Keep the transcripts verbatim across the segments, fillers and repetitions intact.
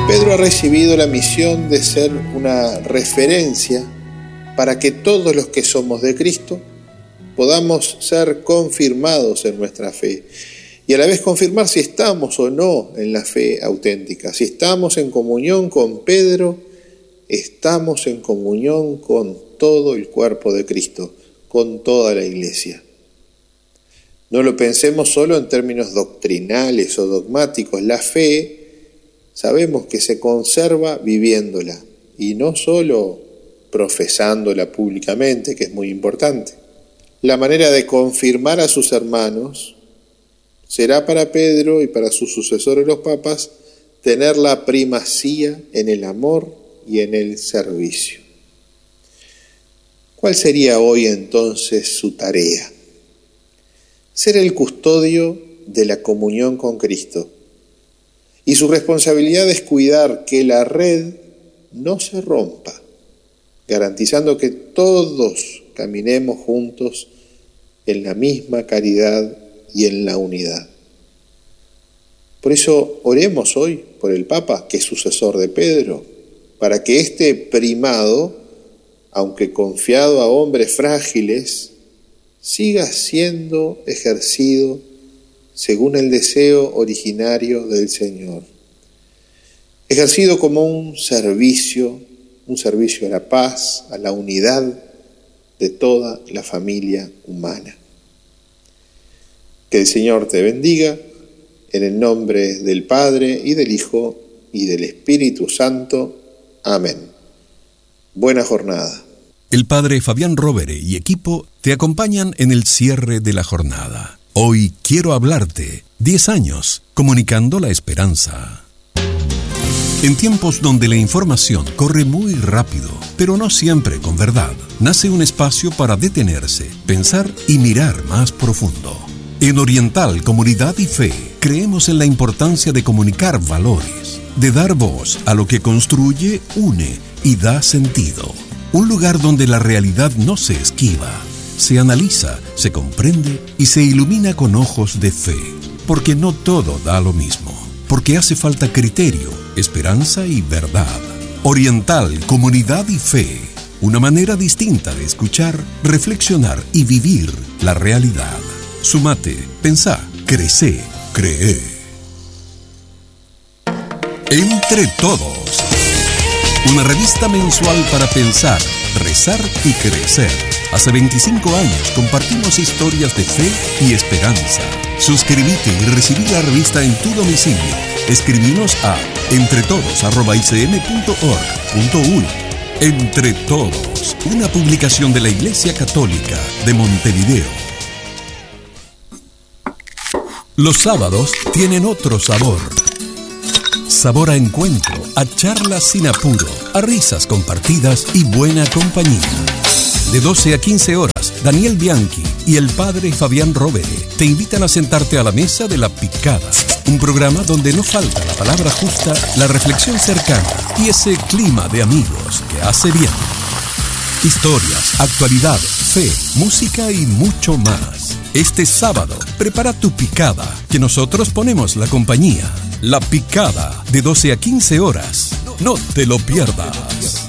Pedro ha recibido la misión de ser una referencia para que todos los que somos de Cristo podamos ser confirmados en nuestra fe y a la vez confirmar si estamos o no en la fe auténtica. Si estamos en comunión con Pedro, estamos en comunión con todo el cuerpo de Cristo, con toda la Iglesia. No lo pensemos solo en términos doctrinales o dogmáticos. La fe sabemos que se conserva viviéndola y no solo profesándola públicamente, que es muy importante. La manera de confirmar a sus hermanos será para Pedro y para sus sucesores los papas tener la primacía en el amor y en el servicio. ¿Cuál sería hoy entonces su tarea? Ser el custodio de la comunión con Cristo. Y su responsabilidad es cuidar que la red no se rompa, garantizando que todos caminemos juntos en la misma caridad y en la unidad. Por eso oremos hoy por el Papa, que es sucesor de Pedro, para que este primado, aunque confiado a hombres frágiles, siga siendo ejercido según el deseo originario del Señor, ejercido como un servicio, un servicio a la paz, a la unidad de toda la familia humana. Que el Señor te bendiga, en el nombre del Padre, y del Hijo, y del Espíritu Santo. Amén. Buena jornada. El Padre Fabián Rovere y equipo te acompañan en el cierre de la jornada. Hoy quiero hablarte, diez años, comunicando la esperanza. En tiempos donde la información corre muy rápido, pero no siempre con verdad, nace un espacio para detenerse, pensar y mirar más profundo. En Oriental Comunidad y Fe, creemos en la importancia de comunicar valores, de dar voz a lo que construye, une y da sentido. Un lugar donde la realidad no se esquiva, se analiza, se comprende y se ilumina con ojos de fe. Porque no todo da lo mismo. Porque hace falta criterio, esperanza y verdad. Oriental, Comunidad y Fe. Una manera distinta de escuchar, reflexionar y vivir la realidad. Sumate, pensá, crecé, cree. Entre Todos. Una revista mensual para pensar, rezar y crecer. Hace veinticinco años compartimos historias de fe y esperanza. Suscríbete y recibí la revista en tu domicilio. Escribinos a entretodos arroba i c m punto org punto u n. Entre Todos, una publicación de la Iglesia Católica de Montevideo. Los sábados tienen otro sabor. Sabor a encuentro, a charlas sin apuro, a risas compartidas y buena compañía. De doce a quince horas, Daniel Bianchi y el Padre Fabián Rovere te invitan a sentarte a la mesa de La Picada, un programa donde no falta la palabra justa, la reflexión cercana y ese clima de amigos que hace bien. Historias, actualidad, fe, música y mucho más. Este sábado, prepara tu picada, que nosotros ponemos la compañía. La Picada, de doce a quince horas. No te lo pierdas.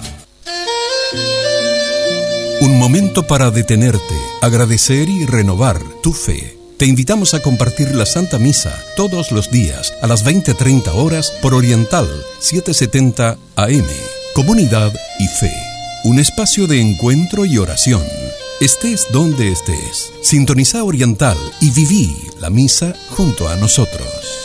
Un momento para detenerte, agradecer y renovar tu fe. Te invitamos a compartir la Santa Misa todos los días a las veinte treinta horas por Oriental setecientos setenta A M. Comunidad y Fe. Un espacio de encuentro y oración. Estés donde estés, sintoniza Oriental y viví la misa junto a nosotros.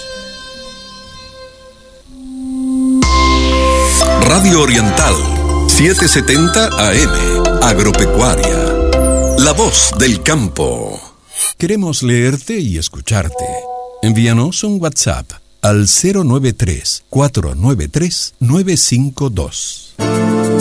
Radio Oriental setecientos setenta A M, Agropecuaria. La voz del campo. Queremos leerte y escucharte. Envíanos un WhatsApp al cero nueve tres, cuatro nueve tres, nueve cinco dos.